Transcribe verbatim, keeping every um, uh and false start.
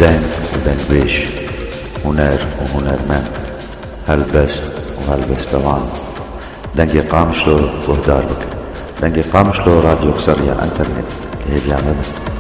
دنگ ودنگ بيش، هنر وهنرمند، هلبست وهلبستوان. دنگ قامشلو وهدار بك، دنگ قامشلو راديو قصرية انترنت اللي هي بيعمل